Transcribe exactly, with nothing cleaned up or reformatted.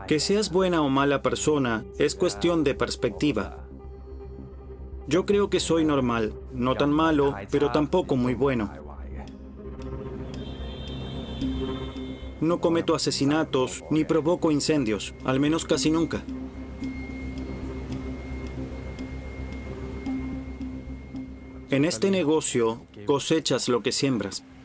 Que seas buena o mala persona es cuestión de perspectiva. Yo creo que soy normal, no tan malo, pero tampoco muy bueno. No cometo asesinatos ni provoco incendios, al menos casi nunca. En este negocio cosechas lo que siembras.